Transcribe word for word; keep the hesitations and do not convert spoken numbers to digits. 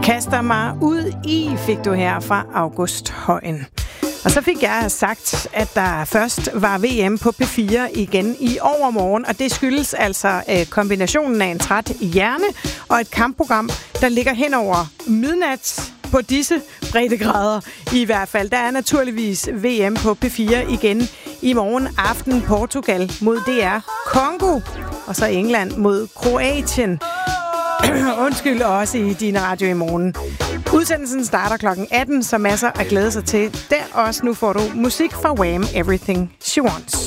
Kaster mig ud i, fik du her fra August Højen. Og så fik jeg sagt, at der først var V M på P fire igen i overmorgen, og det skyldes altså øh, kombinationen af en træt hjerne og et kampprogram, der ligger hen over midnat på disse breddegrader i hvert fald. Der er naturligvis V M på P fire igen i morgen aften. Portugal mod D R Congo, og så England mod Kroatien. Undskyld, også i din radio i morgen. Udsendelsen starter klokken atten, så masser at glæde sig til. Der også nu får du musik fra Wham! Everything She Wants.